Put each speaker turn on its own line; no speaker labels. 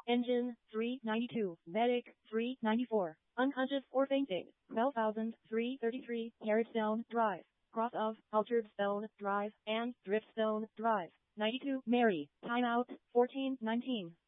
Engine 392. Medic 394. Unconscious or fainting. 12,333. Carriagestone Drive. Cross of Alchardstone Drive and Driftstone Drive. 92. Mary. Timeout 1419.